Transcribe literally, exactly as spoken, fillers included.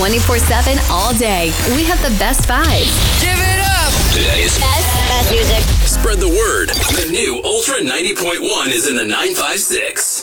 twenty-four seven all day. We have the best vibes. Give it up! Today's Best, best music. Spread the word. The new Ultra ninety point one is in the nine five six.